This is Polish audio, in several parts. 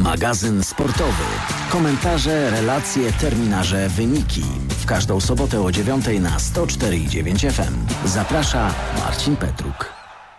Magazyn sportowy. Komentarze, relacje, terminarze, wyniki. W każdą sobotę o 9:00 na 104,9 FM. Zaprasza Marcin Petruk.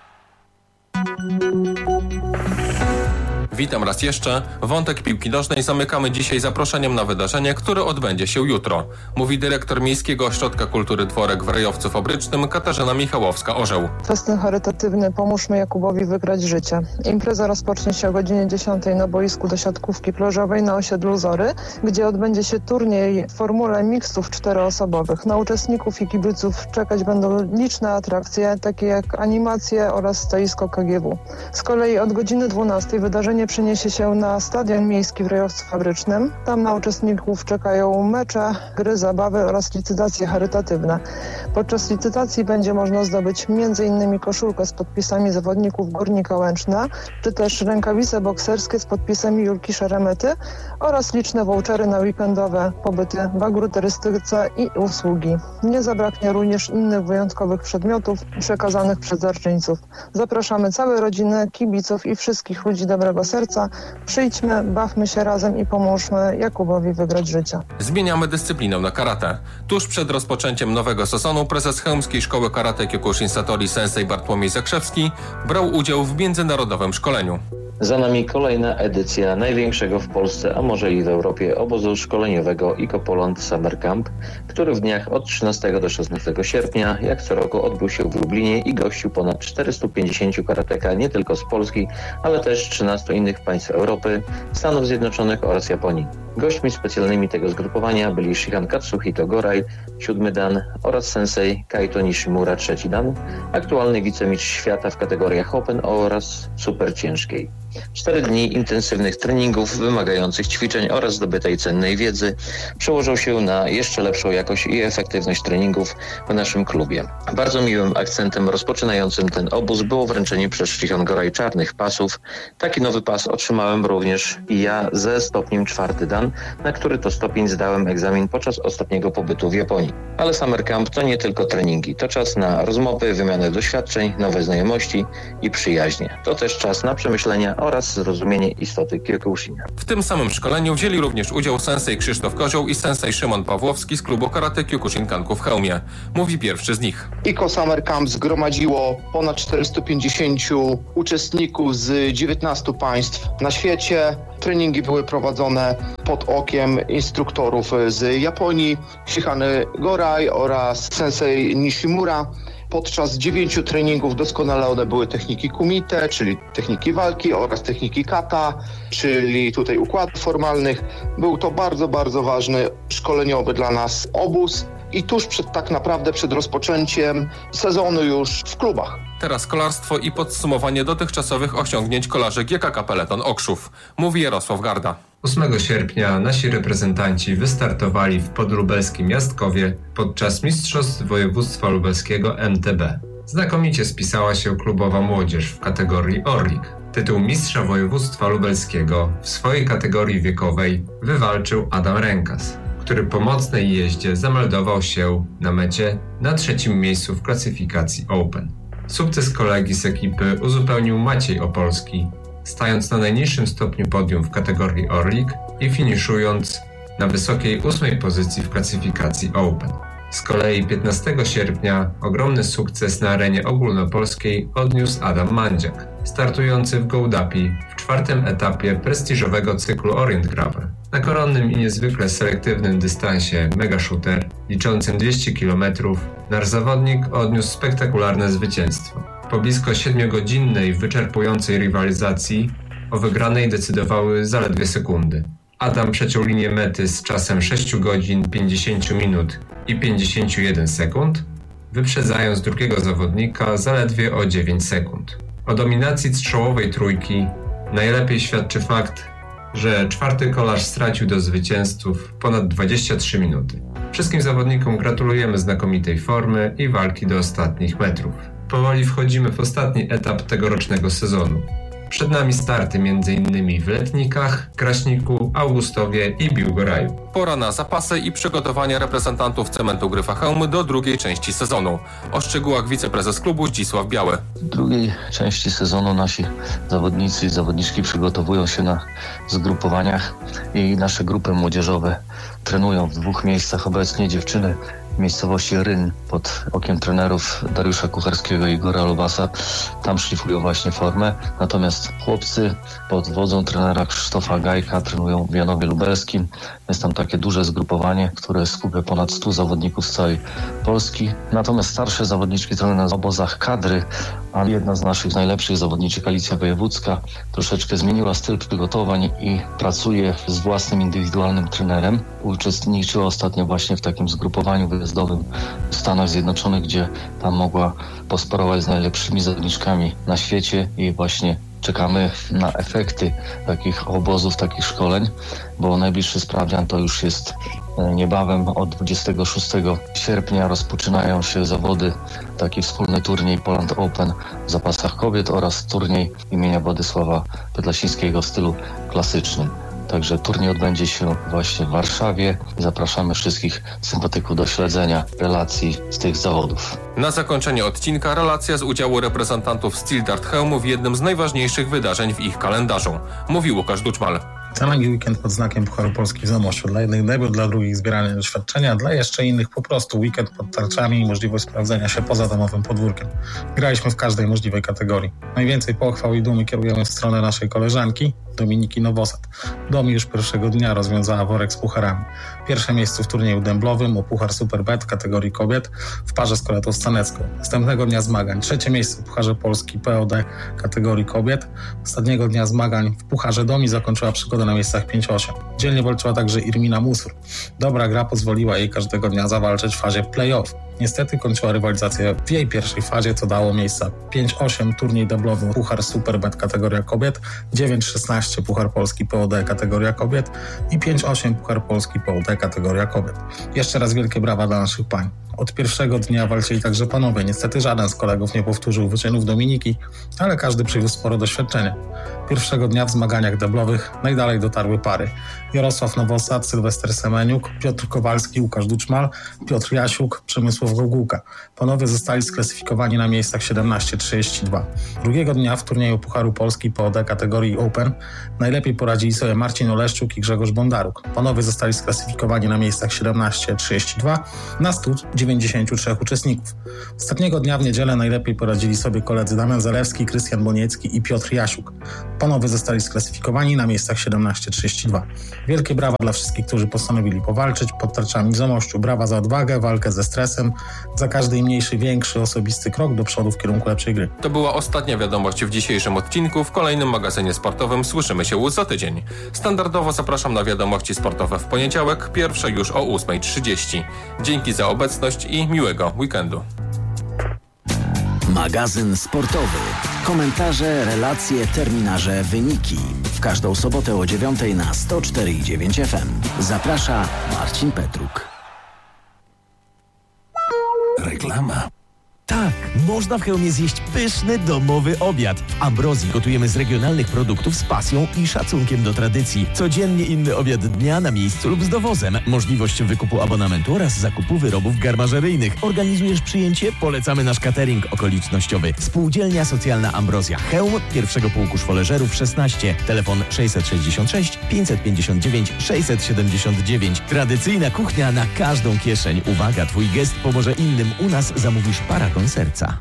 Witam raz jeszcze. Wątek piłki nożnej zamykamy dzisiaj zaproszeniem na wydarzenie, które odbędzie się jutro. Mówi dyrektor Miejskiego Ośrodka Kultury Dworek w Rejowcu Fabrycznym Katarzyna Michałowska-Orzeł. Festyn charytatywny Pomóżmy Jakubowi wygrać życie. Impreza rozpocznie się o godzinie 10:00 na boisku do siatkówki plażowej na osiedlu Zory, gdzie odbędzie się turniej w formule mixtów 4-osobowych. Na uczestników i kibiców czekać będą liczne atrakcje, takie jak animacje oraz stoisko KGW. Z kolei od godziny 12:00 wydarzenie przeniesie się na Stadion Miejski w Rejowcu Fabrycznym. Tam na uczestników czekają mecze, gry, zabawy oraz licytacje charytatywne. Podczas licytacji będzie można zdobyć m.in. koszulkę z podpisami zawodników Górnika Łęczna, czy też rękawice bokserskie z podpisem Julki Szeremety oraz liczne vouchery na weekendowe pobyty w agroturystyce i usługi. Nie zabraknie również innych wyjątkowych przedmiotów przekazanych przez darczyńców. Zapraszamy całe rodziny, kibiców i wszystkich ludzi dobrego serca. Przyjdźmy, bawmy się razem i pomóżmy Jakubowi wygrać życie. Zmieniamy dyscyplinę na karate. Tuż przed rozpoczęciem nowego sezonu prezes Chełmskiej Szkoły Karate Kyokushin Satori sensei Bartłomiej Zakrzewski brał udział w międzynarodowym szkoleniu. Za nami kolejna edycja największego w Polsce, a może i w Europie, obozu szkoleniowego IKO Poland Summer Camp, który w dniach od 13 do 16 sierpnia, jak co roku, odbył się w Lublinie i gościł ponad 450 karateka nie tylko z Polski, ale też 13 innych państw Europy, Stanów Zjednoczonych oraz Japonii. Gośćmi specjalnymi tego zgrupowania byli Shihan Katsuhito Gorai, 7. dan, oraz sensei Kaito Nishimura, 3. dan, aktualny wicemistrz świata w kategoriach Open oraz super ciężkiej. 4 dni intensywnych treningów, wymagających ćwiczeń oraz zdobytej cennej wiedzy przełożą się na jeszcze lepszą jakość i efektywność treningów w naszym klubie. Bardzo miłym akcentem rozpoczynającym ten obóz było wręczenie przez Shihan Gorai czarnych pasów. Taki nowy pas otrzymałem również i ja ze stopniem 4. dan, na który to stopień zdałem egzamin podczas ostatniego pobytu w Japonii. Ale Summer Camp to nie tylko treningi, to czas na rozmowy, wymianę doświadczeń, nowe znajomości i przyjaźnie. To też czas na przemyślenia oraz zrozumienie istoty Kyokushina. W tym samym szkoleniu wzięli również udział sensei Krzysztof Kozioł i sensei Szymon Pawłowski z klubu karate Kyokushin Kanku w Chełmie. Mówi pierwszy z nich. IKO Summer Camp zgromadziło ponad 450 uczestników z 19 państw na świecie. Treningi były prowadzone pod okiem instruktorów z Japonii, Shihany Gorai oraz sensei Nishimura. Podczas 9 treningów doskonalone były techniki kumite, czyli techniki walki, oraz techniki kata, czyli tutaj układów formalnych. Był to bardzo, bardzo ważny szkoleniowy dla nas obóz i tuż przed rozpoczęciem sezonu już w klubach. Teraz kolarstwo i podsumowanie dotychczasowych osiągnięć kolarzy GKK Peleton Okrzów. Mówi Jarosław Garda. 8 sierpnia nasi reprezentanci wystartowali w podlubelskim Jastkowie podczas Mistrzostw Województwa Lubelskiego MTB. Znakomicie spisała się klubowa młodzież w kategorii Orlik. Tytuł Mistrza Województwa Lubelskiego w swojej kategorii wiekowej wywalczył Adam Rękas, który po mocnej jeździe zameldował się na mecie na 3. miejscu w klasyfikacji Open. Sukces kolegi z ekipy uzupełnił Maciej Opolski, stając na najniższym stopniu podium w kategorii Orlik i finiszując na wysokiej 8. pozycji w klasyfikacji Open. Z kolei 15 sierpnia ogromny sukces na arenie ogólnopolskiej odniósł Adam Mandziak, startujący w Gołdapi w 4. etapie prestiżowego cyklu Orient Gravel. Na koronnym i niezwykle selektywnym dystansie Mega Shooter, liczącym 200 km, nasz zawodnik odniósł spektakularne zwycięstwo. Po blisko 7-godzinnej, wyczerpującej rywalizacji o wygranej decydowały zaledwie sekundy. Adam przeciął linię mety z czasem 6 godzin 50 minut i 51 sekund, wyprzedzając drugiego zawodnika zaledwie o 9 sekund. O dominacji strzałowej trójki najlepiej świadczy fakt, że 4. kolarz stracił do zwycięzców ponad 23 minuty. Wszystkim zawodnikom gratulujemy znakomitej formy i walki do ostatnich metrów. Powoli wchodzimy w ostatni etap tegorocznego sezonu. Przed nami starty m.in. w Letnikach, Kraśniku, Augustowie i Biłgoraju. Pora na zapasy i przygotowania reprezentantów Cementu Gryfa Chełm do drugiej części sezonu. O szczegółach wiceprezes klubu Zdzisław Biały. W drugiej części sezonu nasi zawodnicy i zawodniczki przygotowują się na zgrupowaniach i nasze grupy młodzieżowe trenują w 2 miejscach obecnie. Dziewczyny w miejscowości Ryn pod okiem trenerów Dariusza Kucharskiego i Igora Lubasa. Tam szlifują właśnie formę. Natomiast chłopcy pod wodzą trenera Krzysztofa Gajka trenują w Janowie Lubelskim. Jest tam takie duże zgrupowanie, które skupia ponad 100 zawodników z całej Polski. Natomiast starsze zawodniczki trenują na obozach kadry, a jedna z naszych najlepszych zawodniczek, Alicja Wojewódzka, troszeczkę zmieniła styl przygotowań i pracuje z własnym indywidualnym trenerem. Uczestniczyła ostatnio właśnie w takim zgrupowaniu wyjazdowym w Stanach Zjednoczonych, gdzie tam mogła posparować z najlepszymi zawodniczkami na świecie i właśnie czekamy na efekty takich obozów, takich szkoleń, bo najbliższy sprawdzian to już jest niebawem. Od 26 sierpnia rozpoczynają się zawody, taki wspólny turniej Poland Open w zapasach kobiet oraz turniej imienia Władysława Podlasińskiego w stylu klasycznym. Także turniej odbędzie się właśnie w Warszawie. Zapraszamy wszystkich sympatyków do śledzenia relacji z tych zawodów. Na zakończenie odcinka relacja z udziału reprezentantów Steel Dart Chełmu w jednym z najważniejszych wydarzeń w ich kalendarzu. Mówi Łukasz Duczmal. Ten weekend pod znakiem Pucharu Polski w Zamościu. Dla jednych debiut, dla drugich zbieranie doświadczenia, dla jeszcze innych po prostu weekend pod tarczami i możliwość sprawdzenia się poza domowym podwórkiem. Graliśmy w każdej możliwej kategorii. Najwięcej pochwał i dumy kierujemy w stronę naszej koleżanki Dominiki Nowosad. Domi już pierwszego dnia rozwiązała worek z pucharami. Pierwsze miejsce w turnieju dęblowym o Puchar Superbet kategorii kobiet w parze z Koletą Stanecką. Następnego dnia zmagań 3. miejsce w Pucharze Polski POD kategorii kobiet. Ostatniego dnia zmagań w Pucharze Domi zakończyła przygodę na miejscach 5-8. Dzielnie walczyła także Irmina Musur. Dobra gra pozwoliła jej każdego dnia zawalczyć w fazie play-off. Niestety kończyła rywalizację w jej pierwszej fazie, co dało miejsca 5-8 turniej deblowy Puchar Superbet kategoria kobiet, 9-16 Puchar Polski POD kategoria kobiet i 5-8 Puchar Polski POD kategoria kobiet. Jeszcze raz wielkie brawa dla naszych pań. Od pierwszego dnia walczyli także panowie. Niestety żaden z kolegów nie powtórzył wyczynów Dominiki, ale każdy przywiózł sporo doświadczenia. Pierwszego dnia w zmaganiach deblowych najdalej dotarły pary. Jarosław Nowosad, Sylwester Semeniuk, Piotr Kowalski, Łukasz Duczmal, Piotr Jasiuk, Przemysław Gogułka. Panowie zostali sklasyfikowani na miejscach 17-32. Drugiego dnia w turnieju Pucharu Polski POD kategorii Open najlepiej poradzili sobie Marcin Oleszczuk i Grzegorz Bondaruk. Panowie zostali sklasyfikowani na miejscach 17-32 na 193 uczestników. Ostatniego dnia w niedzielę najlepiej poradzili sobie koledzy Damian Zalewski, Krystian Boniecki i Piotr Jasiuk. Panowie zostali sklasyfikowani na miejscach 17-32. Wielkie brawa dla wszystkich, którzy postanowili powalczyć pod tarczami w Zamościu. Brawa za odwagę, walkę ze stresem, za każdy mniejszy, większy, osobisty krok do przodu w kierunku lepszej gry. To była ostatnia wiadomość w dzisiejszym odcinku. W kolejnym magazynie sportowym słyszymy się za tydzień. Standardowo zapraszam na wiadomości sportowe w poniedziałek, pierwsze już o 8:30. Dzięki za obecność i miłego weekendu. Magazyn sportowy. Komentarze, relacje, terminarze, wyniki. W każdą sobotę o 9:00 na 104,9 FM. Zaprasza Marcin Petruk. Reklama. Tak, można w Chełmie zjeść pyszny, domowy obiad. W Ambrozji gotujemy z regionalnych produktów z pasją i szacunkiem do tradycji. Codziennie inny obiad dnia na miejscu lub z dowozem. Możliwość wykupu abonamentu oraz zakupu wyrobów garmażeryjnych. Organizujesz przyjęcie? Polecamy nasz catering okolicznościowy. Spółdzielnia Socjalna Ambrozja Chełm, pierwszego pułku szwoleżerów 16. Telefon 666 559 679. Tradycyjna kuchnia na każdą kieszeń. Uwaga, twój gest pomoże innym. U nas zamówisz paragon serca.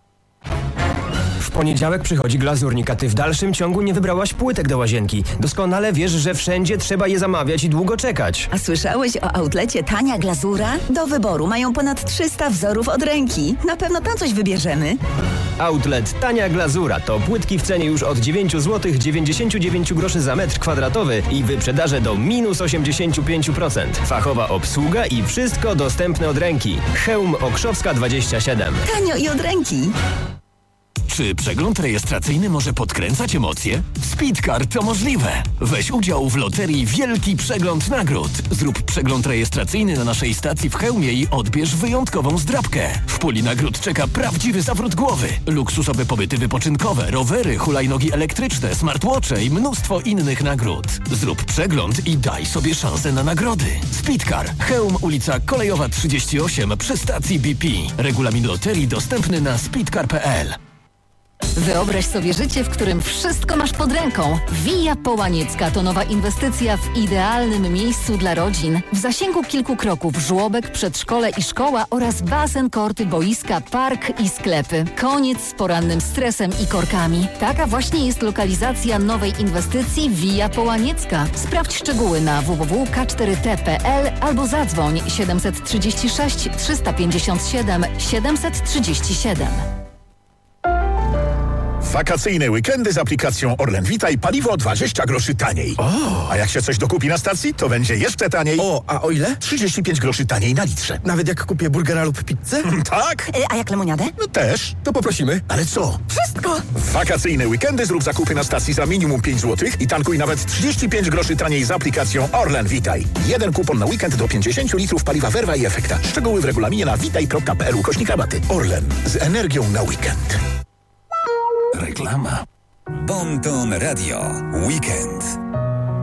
W poniedziałek przychodzi glazurnik, a ty w dalszym ciągu nie wybrałaś płytek do łazienki. Doskonale wiesz, że wszędzie trzeba je zamawiać i długo czekać. A słyszałeś o outlecie Tania Glazura? Do wyboru mają ponad 300 wzorów od ręki. Na pewno tam coś wybierzemy. Outlet Tania Glazura to płytki w cenie już od 9 zł 99 groszy za metr kwadratowy i wyprzedaże do minus 85%. Fachowa obsługa i wszystko dostępne od ręki. Chełm Okrzowska 27. Tanio i od ręki. Czy przegląd rejestracyjny może podkręcać emocje? W Speedcar to możliwe. Weź udział w loterii Wielki Przegląd Nagród. Zrób przegląd rejestracyjny na naszej stacji w Chełmie i odbierz wyjątkową zdrabkę. W puli nagród czeka prawdziwy zawrót głowy. Luksusowe pobyty wypoczynkowe, rowery, hulajnogi elektryczne, smartwatche i mnóstwo innych nagród. Zrób przegląd i daj sobie szansę na nagrody. Speedcar. Chełm, ulica Kolejowa 38 przy stacji BP. Regulamin loterii dostępny na speedcar.pl. Wyobraź sobie życie, w którym wszystko masz pod ręką. Via Połaniecka to nowa inwestycja w idealnym miejscu dla rodzin. W zasięgu kilku kroków żłobek, przedszkole i szkoła oraz basen, korty, boiska, park i sklepy. Koniec z porannym stresem i korkami. Taka właśnie jest lokalizacja nowej inwestycji Via Połaniecka. Sprawdź szczegóły na www.k4t.pl albo zadzwoń 736 357 737. Wakacyjne weekendy z aplikacją Orlen Vitaj paliwo 20 groszy taniej. A jak się coś dokupi na stacji, to będzie jeszcze taniej. A o ile? 35 groszy taniej na litrze. Nawet jak kupię burgera lub pizzę? Tak. A jak lemoniadę? No też. To poprosimy. Ale co? Wszystko! W wakacyjne weekendy zrób zakupy na stacji za minimum 5 zł i tankuj nawet 35 groszy taniej z aplikacją Orlen Vitaj. Jeden kupon na weekend do 50 litrów paliwa Verva i Efekta. Szczegóły w regulaminie na vitaj.pl/rabaty. Orlen. Z energią na weekend. Reklama. Bon Ton Radio. Weekend.